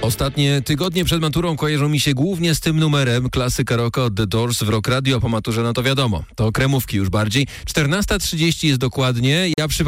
Ostatnie tygodnie przed maturą kojarzą mi się głównie z tym numerem klasyka rocka od The Doors w Rock Radio. Po maturze, no to wiadomo, to kremówki już bardziej. 14:30 jest dokładnie. Ja